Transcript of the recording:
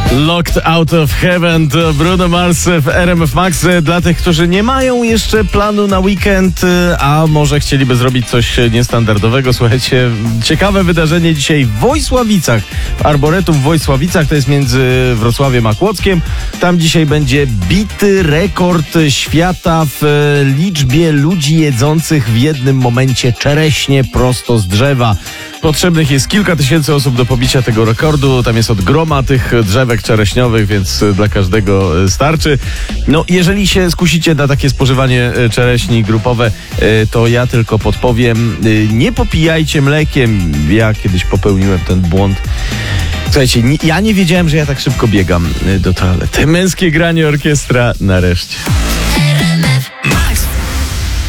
Locked Out of Heaven to Bruno Mars w RMF Max. Dla tych, którzy nie mają jeszcze planu na weekend, a może chcieliby zrobić coś niestandardowego. Słuchajcie, ciekawe wydarzenie dzisiaj w Wojsławicach, w Arboretum w Wojsławicach, to jest między Wrocławiem a Kłodzkiem. Tam dzisiaj będzie bity rekord świata w liczbie ludzi jedzących w jednym momencie czereśnie prosto z drzewa. Potrzebnych jest kilka tysięcy osób do pobicia tego rekordu. Tam jest od groma tych drzewek czereśniowych, więc dla każdego starczy. No, jeżeli się skusicie na takie spożywanie czereśni grupowe, to ja tylko podpowiem, nie popijajcie mlekiem. Ja kiedyś popełniłem ten błąd. Słuchajcie, ja nie wiedziałem, że ja tak szybko biegam do toalety. Męskie granie orkiestra nareszcie.